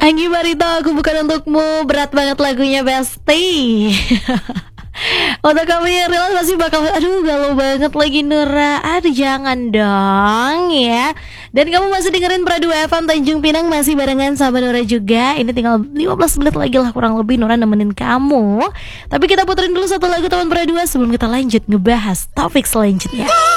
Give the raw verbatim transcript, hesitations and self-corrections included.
Anggi Barita, aku bukan untukmu. Berat banget lagunya Besti. Untuk kamu yang real pasti bakal aduh galau banget lagi Nura. Aduh jangan dong ya. Dan kamu masih dengerin Pradu F M Tanjung Pinang, masih barengan sama Nura juga. Ini tinggal lima belas menit lagi lah kurang lebih Nura nemenin kamu. Tapi kita puterin dulu satu lagu teman Pradu sebelum kita lanjut ngebahas topik selanjutnya.